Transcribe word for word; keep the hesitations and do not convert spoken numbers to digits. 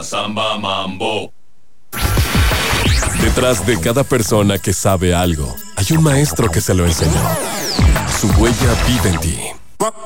samba, mambo. Detrás de cada persona que sabe algo, hay un maestro que se lo enseñó. Su huella vive en ti.